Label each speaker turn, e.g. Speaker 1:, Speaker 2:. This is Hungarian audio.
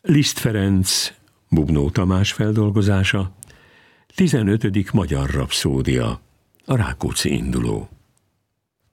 Speaker 1: Liszt Ferenc, Bubnó Tamás feldolgozása, 15. magyar rapszódia, a Rákóczi induló.